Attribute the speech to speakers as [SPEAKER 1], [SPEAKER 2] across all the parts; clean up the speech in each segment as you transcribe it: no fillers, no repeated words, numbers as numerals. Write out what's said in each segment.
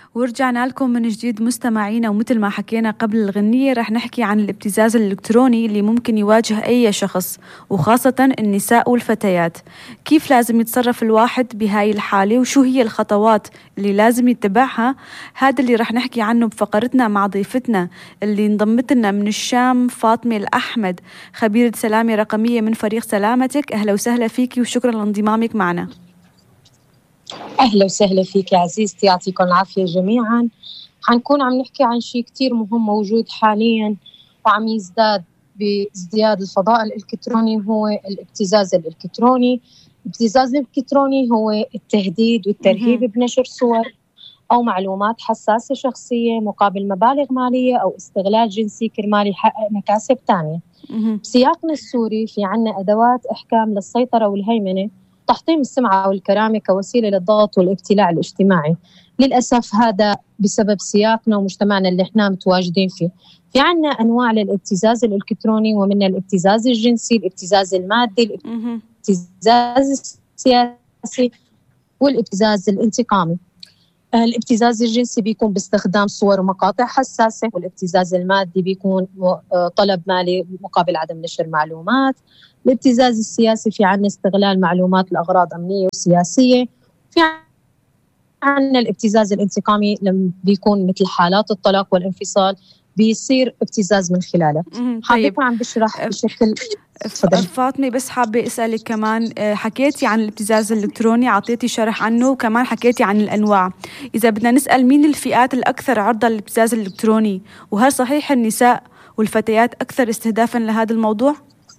[SPEAKER 1] ورجعنا لكم من جديد مستمعينا، ومثل ما حكينا قبل الغنية رح نحكي عن الابتزاز الإلكتروني اللي ممكن يواجه أي شخص، وخاصة النساء والفتيات. كيف لازم يتصرف الواحد بهاي الحالة، وشو هي الخطوات اللي لازم يتبعها؟ هذا اللي رح نحكي عنه بفقرتنا مع ضيفتنا اللي انضمت لنا من الشام، فاطمة الأحمد، خبيرة سلامة رقمية من فريق سلامتك. أهلا وسهلا فيكي وشكرا لانضمامك معنا.
[SPEAKER 2] أهلا وسهلا فيك يا عزيزتي، يعطيكم العافية جميعا. حنكون عم نحكي عن شيء كتير مهم موجود حاليا وعم يزداد بازدياد الفضاء الإلكتروني، هو الابتزاز الإلكتروني. الابتزاز الإلكتروني هو التهديد والترهيب بنشر صور أو معلومات حساسة شخصية مقابل مبالغ مالية أو استغلال جنسي كرمال يحقق مكاسب تانية. بسياقنا السوري في عنا أدوات إحكام للسيطرة والهيمنة، تحطيم السمعة والكرامة كوسيلة للضغط والابتلاع الاجتماعي. للأسف هذا بسبب سياقنا ومجتمعنا اللي احنا متواجدين فيه. في عنا أنواع للابتزاز الإلكتروني، ومنها الابتزاز الجنسي، الابتزاز المادي، الابتزاز السياسي، والابتزاز الانتقامي. الابتزاز الجنسي بيكون باستخدام صور ومقاطع حساسة، والابتزاز المادي بيكون طلب مالي مقابل عدم نشر معلومات. الابتزاز السياسي في عنا استغلال معلومات لأغراض أمنية وسياسية. في عنا الابتزاز الانتقامي لما بيكون مثل حالات الطلاق والانفصال بيصير ابتزاز من خلاله.
[SPEAKER 1] طيب
[SPEAKER 2] عم بشرح بشكل
[SPEAKER 1] فاطمة، بس حابة أسألك كمان، حكيتي عن الابتزاز الإلكتروني، عطيتي شرح عنه، وكمان حكيتي عن الأنواع. إذا بدنا نسأل مين الفئات الأكثر عرضة للابتزاز الإلكتروني، وهل صحيح النساء والفتيات أكثر استهدافا لهذا الموضوع؟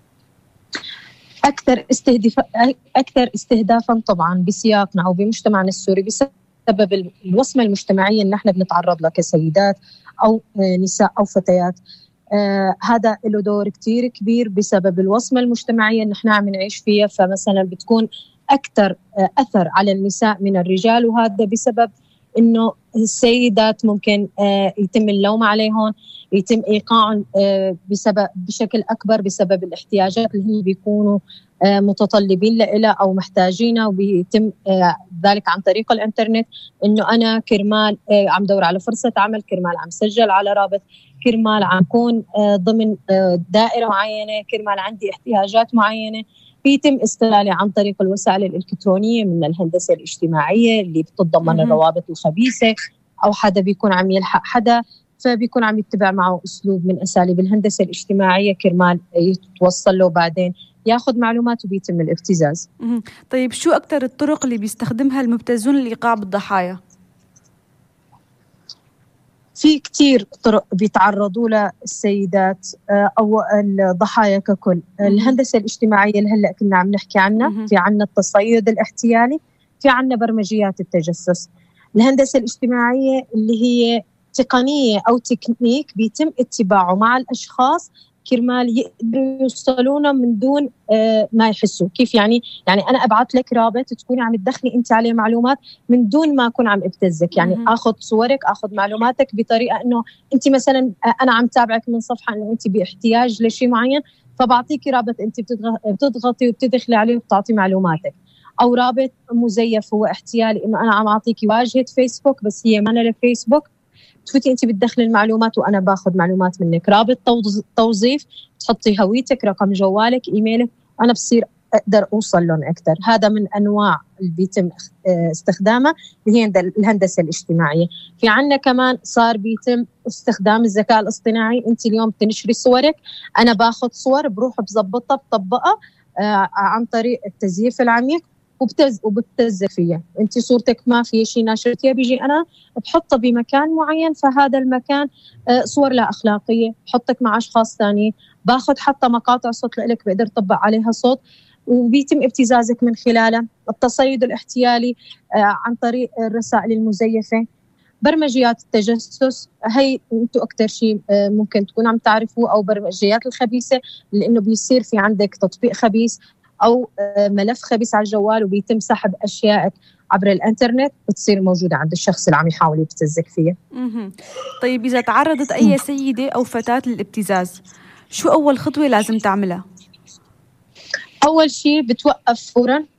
[SPEAKER 2] أكثر استهدافا طبعا بسياقنا أو بمجتمعنا السوري بسبب الوصمة المجتمعية اللي نحن بنتعرض لها كسيدات أو نساء أو فتيات. هذا له دور كتير كبير بسبب الوصمة المجتمعية اللي نحن عم نعيش فيها. فمثلا بتكون أكثر أثر على النساء من الرجال، وهذا بسبب إنه السيدات ممكن يتم اللوم عليهم، يتم إيقاعهم بشكل أكبر بسبب الاحتياجات اللي هم بيكونوا متطلبين لها أو محتاجينها، وبيتم ذلك عن طريق الإنترنت. إنه أنا كرمال عم دور على فرصة عمل، كرمال عم سجل على رابط، كرمال عم كون ضمن دائرة معينة، كرمال عندي احتياجات معينة، بيتم استغلالي عن طريق الوسائل الإلكترونية من الهندسة الاجتماعية اللي بتتضمن الروابط الخبيثة، أو حدا بيكون عم يلحق حدا فبيكون عم يتبع معه أسلوب من أساليب الهندسة الاجتماعية كرمال يتوصل له بعدين ياخذ معلومات وبيتم الابتزاز.
[SPEAKER 1] طيب شو أكثر الطرق اللي بيستخدمها المبتزون لإيقاع بالضحايا؟
[SPEAKER 2] في كتير طرق بيتعرضوا لها السيدات أو الضحايا ككل. الهندسة الاجتماعية اللي هلأ كنا عم نحكي عنها، في عنا التصيد الاحتيالي، في عنا برمجيات التجسس. الهندسة الاجتماعية اللي هي تقنية أو تكنيك بيتم اتباعه مع الأشخاص كرمال يقدروا يوصلونا من دون ما يحسوا. كيف يعني أنا أبعث لك رابط تكوني عم تدخلي أنت عليه معلومات من دون ما أكون عم ابتزك. يعني أخذ صورك، أخذ معلوماتك بطريقة أنه أنت مثلا أنا عم تابعك من صفحة أنه أنت باحتياج لشيء معين، فبعطيكي رابط أنت بتضغطي وبتدخلي عليه وبتعطي معلوماتك. أو رابط مزيف هو احتيالي، إنه أنا عم أعطيكي واجهة فيسبوك بس هي ما لفيسبوك، تفوتي أنت بتدخلي المعلومات وأنا باخذ معلومات منك. رابط توظيف، تحطي هويتك، رقم جوالك، إيميلك، أنا بصير أقدر أوصل لهم أكثر. هذا من أنواع اللي بيتم استخدامها اللي هي الهندسة الاجتماعية. في عنا كمان صار بيتم استخدام الذكاء الاصطناعي. أنت اليوم بتنشري صورك، أنا باخذ صور بروح بزبطها بطبقها عن طريق التزييف العميق وببتز فيها. انت صورتك ما في شيء ناشرتيها، بيجي انا بحطها بمكان معين، فهذا المكان صور لا اخلاقيه، بحطك مع اشخاص ثانيين، باخذ حتى مقاطع صوت لك بقدر طبق عليها صوت وبيتم ابتزازك من خلالها. التصيد الاحتيالي عن طريق الرسائل المزيفه. برمجيات التجسس، هي انتم اكثر شيء ممكن تكون عم تعرفوه، او برمجيات الخبيثه، لانه بيصير في عندك تطبيق خبيث أو ملف خبيث على الجوال وبيتم سحب أشيائك عبر الإنترنت بتصير موجودة عند الشخص اللي عم يحاول يبتزك فيها.
[SPEAKER 1] طيب إذا تعرضت أي سيدة أو فتاة للابتزاز، شو أول خطوة لازم تعملها؟
[SPEAKER 2] أول شيء بتوقف فوراً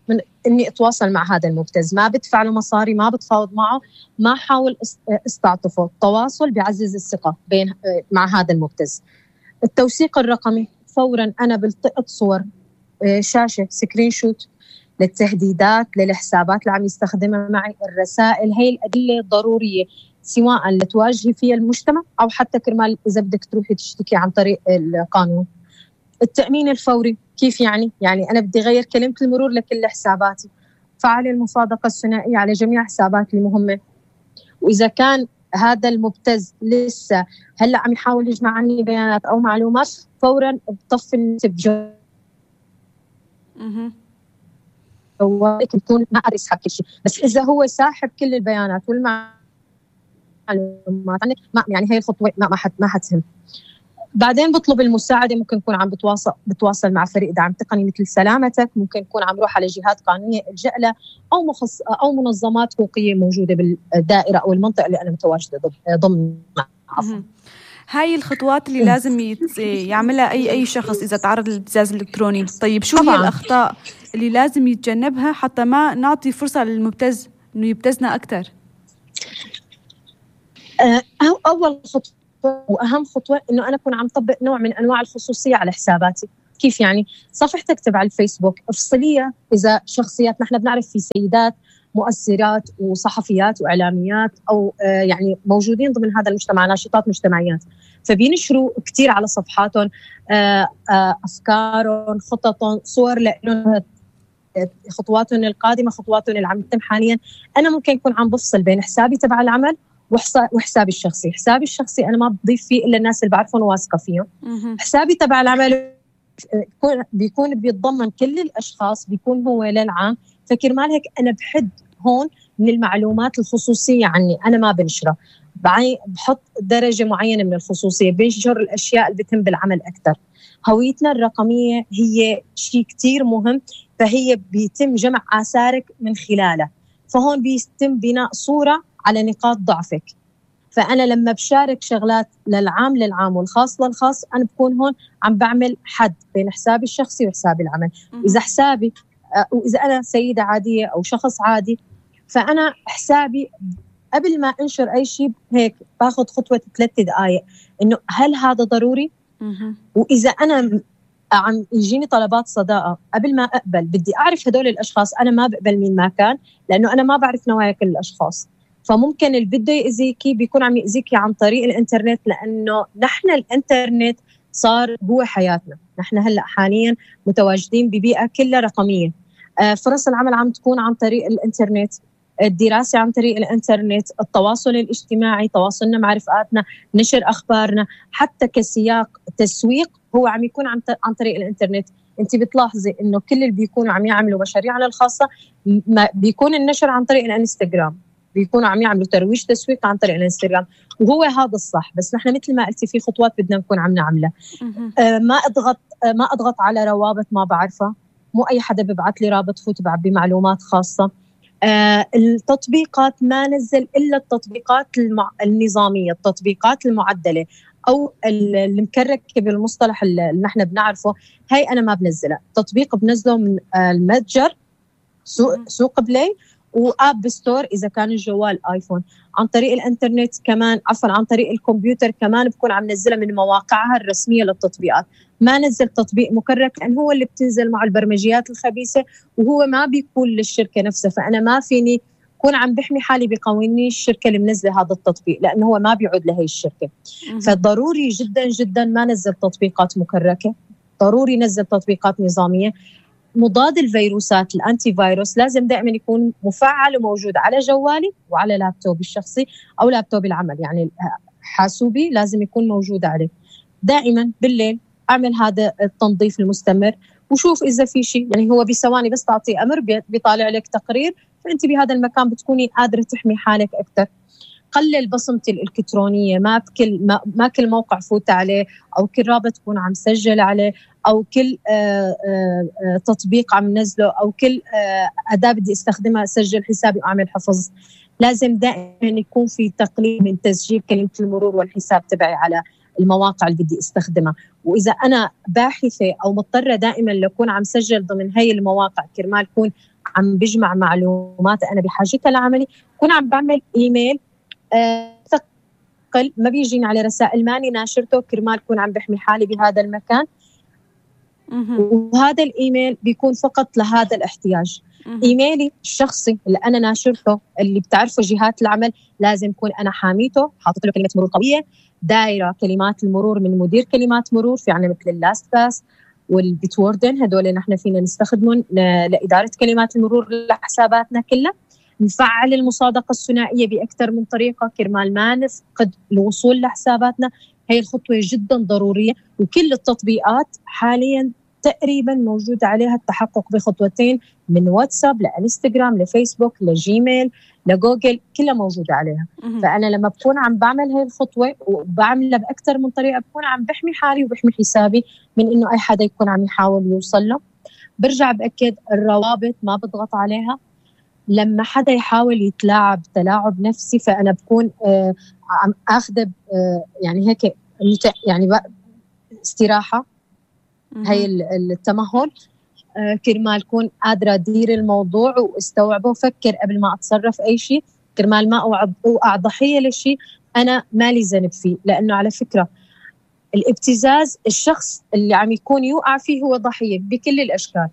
[SPEAKER 2] من إني أتواصل مع هذا المبتز، ما بدفع له مصاري، ما بتفاوض معه، ما حاول استعطفه. التواصل بيعزز الثقة بين مع هذا المبتز. التوثيق الرقمي، فورا أنا بلتقط صور شاشة سكرين شوت للتهديدات، للحسابات اللي عم يستخدمها معي، الرسائل، هي الأدلة الضرورية سواء لتواجهي فيها المجتمع أو حتى كرمال إذا بدك تروحي تشتكي عن طريق القانون. التأمين الفوري، كيف يعني أنا بدي غير كلمة المرور لكل حساباتي، فعل المصادقة الثنائية على جميع حساباتي المهمة. وإذا كان هذا المبتز لسه هلأ عم يحاول يجمع عني بيانات أو معلومات، فورا بطفي النت هو يكون ما قادر يسحب كل شيء. بس إذا هو ساحب كل البيانات والمعلومات يعني هي الخطوة ما حتهم. بعدين بطلب المساعدة، ممكن يكون عم بتواصل مع فريق دعم تقني مثل سلامتك، ممكن يكون عم روح على جهات قانونية ألجأ لها أو منظمات حقوقية موجودة بالدائرة أو المنطقة اللي أنا متواجدة ضمنها.
[SPEAKER 1] هاي الخطوات اللي لازم يعملها أي شخص إذا تعرض للابتزاز الإلكتروني. طيب شو هي الأخطاء اللي لازم يتجنبها حتى ما نعطي فرصة للمبتز إنه يبتزنا أكتر؟
[SPEAKER 2] أول خطوة وأهم خطوة إنه أنا أكون عم طبق نوع من أنواع الخصوصية على حساباتي. كيف يعني؟ صفحتك تبع الفيسبوك افصليها. إذا شخصيات، نحن بنعرف في سيدات مؤثرات وصحفيات وإعلاميات أو يعني موجودين ضمن هذا المجتمع، ناشطات مجتمعيات، فبينشروا كتير على صفحاتهم أفكارهم، خططهم، صور لهم، خطواتهم القادمة، خطواتهم اللي عم تتم حاليا. أنا ممكن يكون عم بفصل بين حسابي تبع العمل وحسابي الشخصي. حسابي الشخصي أنا ما بضيف فيه إلا الناس اللي بعرفهم وواثقة فيهم. حسابي تبع العمل بيكون بيتضمن كل الأشخاص، بيكون هو للعام، فكرمال هيك أنا بحد هون من المعلومات الخصوصية عني، أنا ما بنشرها، بحط درجة معينة من الخصوصية، بنشر الأشياء اللي بتم بالعمل أكثر. هويتنا الرقمية هي شيء كتير مهم، فهي بيتم جمع آثارك من خلالها، فهون بيتم بناء صورة على نقاط ضعفك. فأنا لما بشارك شغلات للعام والخاص للخاص، أنا بكون هون عم بعمل حد بين حسابي الشخصي وحسابي العمل. إذا حسابي وإذا أنا سيدة عادية أو شخص عادي، فأنا حسابي قبل ما أنشر أي شيء هيك باخد خطوة 3 دقائق إنه هل هذا ضروري؟ وإذا أنا عم يجيني طلبات صداقة، قبل ما أقبل بدي أعرف هدول الأشخاص، أنا ما بقبل مين ما كان، لأنه أنا ما بعرف نوايا كل الأشخاص. فممكن اللي بده يأذيكي بيكون عم يأذيكي عن طريق الإنترنت، لأنه نحن الإنترنت صار هو حياتنا. نحن هلأ حاليا متواجدين ببيئة كلها رقمية. فرص العمل عم تكون عن طريق الإنترنت، الدراسة عن طريق الإنترنت، التواصل الاجتماعي، تواصلنا مع رفقاتنا، نشر أخبارنا، حتى كسياق تسويق هو عم يكون عن طريق الإنترنت. أنت بتلاحظي إنه كل اللي بيكونوا عم يعملوا مشاريعنا الخاصة بيكون النشر عن طريق الانستغرام، بيكونوا عم يعملوا ترويج تسويق عن طريق الانستغرام، وهو هذا الصح. بس نحن مثل ما قلتي في خطوات بدنا نكون عم نعملها. ما أضغط على روابط ما بعرفها، مو أي حدا ببعث لي رابط فوت بعبي معلومات خاصة. التطبيقات ما نزل إلا التطبيقات النظامية، التطبيقات المعدلة أو المكركة بالمصطلح اللي نحن بنعرفه، هاي أنا ما بنزلها. تطبيق بنزله من المتجر سوق بلاي وآب ستور إذا كان الجوال آيفون. عن طريق الإنترنت كمان، عن طريق الكمبيوتر كمان بكون عم نزلها من مواقعها الرسمية للتطبيقات. ما نزل تطبيق مكرك لأن هو اللي بتنزل مع البرمجيات الخبيثة، وهو ما بيكون للشركة نفسها، فأنا ما فيني كون عم بحمي حالي بقوانين الشركة اللي منزله هذا التطبيق، لأنه هو ما بيعود لهي الشركة. فضروري جدا جدا ما نزل تطبيقات مكركة، ضروري نزل تطبيقات نظامية. مضاد الفيروسات، الأنتي فيروس، لازم دائما يكون مفعل وموجود على جوالي وعلى لابتوبي الشخصي أو لابتوب العمل، يعني حاسوبي لازم يكون موجود عليه. دائما بالليل أعمل هذا التنظيف المستمر وشوف إذا في شيء، يعني هو بثواني بس تعطي أمر بيطالع لك تقرير، فأنت بهذا المكان بتكوني قادرة تحمي حالك أكثر. قلل بصمتي الإلكترونية، ما كل موقع فوت عليه أو كل رابط تكون عم سجل عليه أو كل تطبيق عم نزله أو كل أداة بدي استخدمها سجل حسابي وأعمل حفظ. لازم دائما يكون في تقليل من تسجيل كلمة المرور والحساب تبعي على المواقع اللي بدي استخدمها. وإذا أنا باحثة أو مضطرة دائما لأكون عم سجل ضمن هاي المواقع كرمال أكون عم بجمع معلومات أنا بحاجتها لعملي، بكون عم بعمل إيميل ثقل ما بيجيني على رسائل ماني ناشرته كرمال كون عم بحمي حالي بهذا المكان. وهذا الإيميل بيكون فقط لهذا الاحتياج. إيميلي الشخصي اللي أنا ناشرته اللي بتعرفه جهات العمل لازم يكون أنا حاميته، حاطط له كلمة مرور قوية، دايرة كلمات المرور من مدير كلمات مرور، في عنا مثل اللاست باس والبيتوردن، هدول نحن فينا نستخدمهم لإدارة كلمات المرور لحساباتنا كلها. نفعل المصادقة الثنائية بأكثر من طريقة كرمال ما نفقد الوصول لحساباتنا. هي الخطوة جدا ضرورية، وكل التطبيقات حاليا تقريبا موجود عليها التحقق بخطوتين، من واتساب لإنستغرام لفيسبوك لجيميل لجوجل، كلها موجودة عليها. فأنا لما بكون عم بعمل هاي الخطوة وبعملها بأكثر من طريقة بكون عم بحمي حالي وبحمي حسابي من إنه أي حدا يكون عم يحاول يوصل له. برجع بأكد الروابط ما بضغط عليها. لما حدا يحاول يتلاعب تلاعب نفسي فأنا بكون عم أخذ يعني هيك يعني استراحة، هي التمهل كرمال كون قادرة أدير الموضوع واستوعبه وفكر قبل ما أتصرف أي شيء، كرمال ما أوقع ضحية لشيء أنا مالي ذنب فيه. لأنه على فكرة الابتزاز الشخص اللي عم يكون يوقع فيه هو ضحية بكل الأشكال،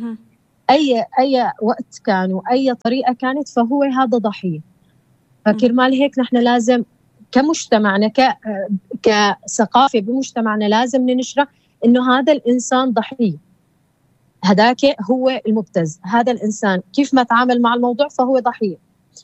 [SPEAKER 2] أي وقت كان وأي طريقة كانت فهو هذا ضحية. فكرمال هيك نحن لازم كمجتمعنا كثقافة بمجتمعنا لازم ننشره إنه هذا الإنسان ضحية، هذاك هو المبتز، هذا الإنسان كيف ما تعامل مع الموضوع فهو ضحية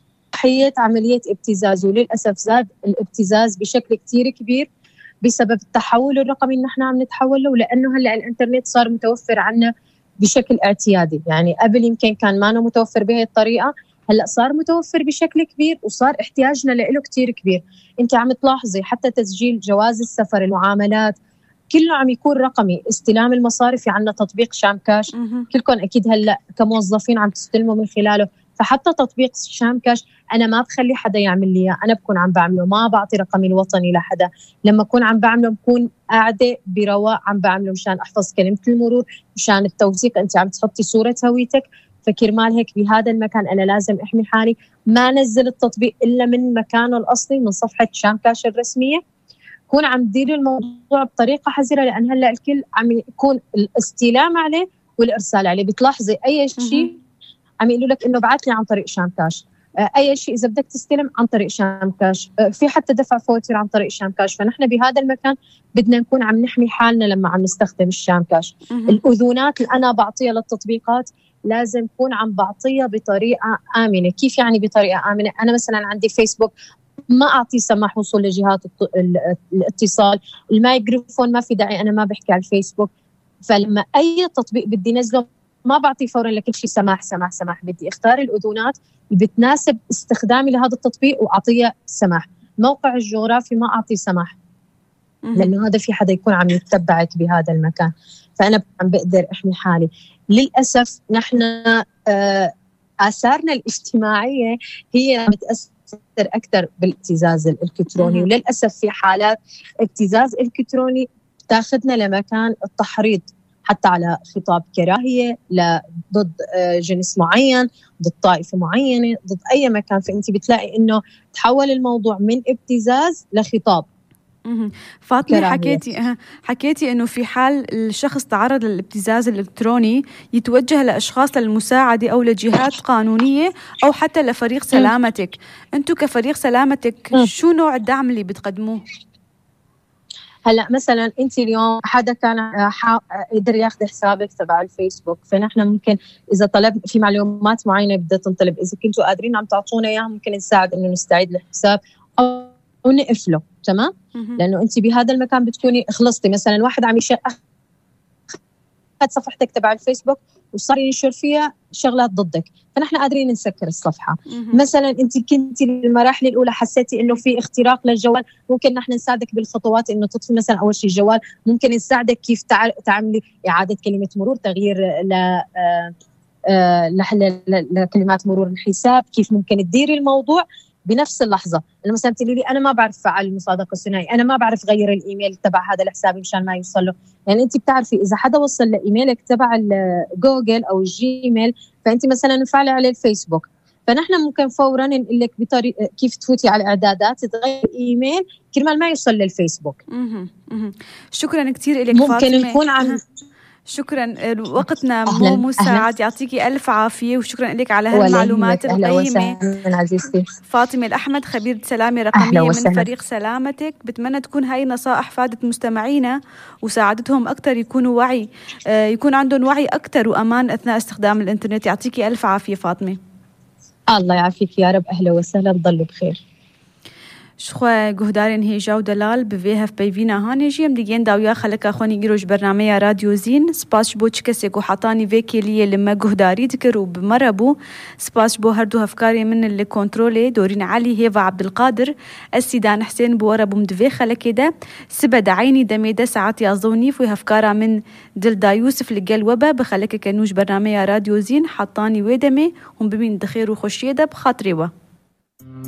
[SPEAKER 2] عملية ابتزاز. وللأسف زاد الابتزاز بشكل كتير كبير بسبب التحول الرقمي اللي نحن عم نتحول له، لأنه هلأ الإنترنت صار متوفر عنا بشكل اعتيادي. يعني قبل يمكن كان ما متوفر بهذه الطريقة، هلأ صار متوفر بشكل كبير وصار احتياجنا له كتير كبير. انت عم تلاحظي حتى تسجيل جواز السفر، المعاملات كله عم يكون رقمي. استلام المصارف عندنا تطبيق شام كاش، كلكم أكيد هلأ كموظفين عم تستلموا من خلاله. فحتى تطبيق شام كاش أنا ما بخلي حدا يعمل لي، أنا بكون عم بعمله، ما بعطي رقمي الوطني لحدا. لما أكون عم بعمله بكون قاعدة برواق عم بعمله مشان أحفظ كلمة المرور، مشان التوثيق أنت عم تحطي صورة هويتك. فكرمال هيك بهذا المكان أنا لازم أحمي حالي، ما نزل التطبيق إلا من مكانه الأصلي من صفحة شام كاش الرسمية. كون عم تدير الموضوع بطريقة حذرة، لأن هلأ الكل عم يكون الاستلام عليه والإرسال عليه. بتلاحظي أي شيء عم يقولوا لك إنه بعت لي عن طريق شام كاش، أي شيء إذا بدك تستلم عن طريق شام كاش، في حتى دفع فواتير عن طريق شام كاش. فنحن بهذا المكان بدنا نكون عم نحمي حالنا لما عم نستخدم الشام كاش. الأذونات اللي أنا بعطيها للتطبيقات لازم أكون عم بعطيها بطريقة آمنة. كيف يعني بطريقة آمنة؟ أنا مثلا عندي فيسبوك ما أعطي سماح وصول لجهات الاتصال، الميكروفون ما في داعي أنا ما بحكي على الفيسبوك. فلما أي تطبيق بدي نزله ما بعطي فورا لكل شيء سماح سماح سماح، بدي اختار الأذونات اللي بتناسب استخدامي لهذا التطبيق وأعطيه سماح. موقع الجغرافي ما أعطي سماح، لأنه هذا في حدا يكون عم يتبعك بهذا المكان. فأنا عم بقدر أحمي حالي. للأسف نحن آثارنا الاجتماعية هي متأثرة أكثر بالابتزاز الإلكتروني، وللأسف في حالات ابتزاز إلكتروني تاخذنا لمكان التحريض حتى على خطاب كراهية ضد جنس معين، ضد طائفة معينة، ضد أي مكان. فأنت بتلاقي إنه تحول الموضوع من ابتزاز لخطاب.
[SPEAKER 1] فاطمة حكيتي إنه في حال الشخص تعرض للابتزاز الإلكتروني يتوجه لأشخاص للمساعدة أو لجهات قانونية أو حتى لفريق سلامتك. أنتوا كفريق سلامتك شو نوع الدعم اللي بتقدموه؟
[SPEAKER 2] هلا مثلا انت اليوم حدا كان يقدر ياخذ حسابك تبع الفيسبوك، فنحن ممكن اذا طلب في معلومات معينه بدها تنطلب، اذا كنتوا قادرين عم تعطونا اياها ممكن نساعد انه نستعيد الحساب او نقفله. تمام؟ لانه انت بهذا المكان بتكوني خلصتي. مثلا واحد عم اخذ صفحتك تبع الفيسبوك وصار ينشر فيها شغلات ضدك، فنحن قادرين نسكر الصفحة. مثلا انت كنتي بالمراحل الاولى حسيتي انه في اختراق للجوال، ممكن نحن نساعدك بالخطوات انه تطفي مثلا اول شيء الجوال، ممكن نساعدك كيف تعملي اعادة كلمة مرور، تغيير لكلمات مرور الحساب، كيف ممكن تديري الموضوع بنفس اللحظه. لما مثلا تقولي لي انا ما بعرف فعل المصادقه الثنائيه، انا ما بعرف غير الايميل تبع هذا الحساب مشان ما يوصل له. يعني انت بتعرفي اذا حدا وصل لايميلك تبع جوجل او الجيميل، فانت مثلا مفعله عليه الفيسبوك، فنحن ممكن فورا نقول لك بطريقه كيف تفوتي على الاعدادات تغير الايميل كرمال ما يوصل للفيسبوك.
[SPEAKER 1] شكرا كثير لك
[SPEAKER 2] ممكن
[SPEAKER 1] فاطمه.
[SPEAKER 2] يكون عن
[SPEAKER 1] شكرا، وقتنا مو مساعد. يعطيكي ألف عافية وشكرا لك على هالمعلومات القيمة. فاطمة الأحمد، خبيرة سلامة رقمية من فريق سلامتك. بتمنى تكون هاي النصائح فادت مستمعينا وساعدتهم أكتر يكونوا يكون عندهم وعي أكتر وأمان أثناء استخدام الإنترنت. يعطيكي ألف عافية فاطمة.
[SPEAKER 2] الله يعافيك يا رب. أهلا وسهلا، تضلوا بخير.
[SPEAKER 1] شخوا گهدارین هیجا و دلال بویهف بیوینا هانیجیم دیگه داویا خلک خونی گیروش برنامه رادیو زین. سپاس بو چکسی کو حطانی وکیلیه لما گهداری ذکر وبمربو. سپاس بو هر دو هفکاری من اللي كنترولي دورين علي هيفا عبد القادر. السيدان حسين بوربو مدفي خلك ده سبد عيني دميده ساعات يازوني في هفكارا من دلدا يوسف لقال وبا بخلك كنوش برنامه راديو زين حطاني ويدمي هم بمين دخير وخشيده بخاطري.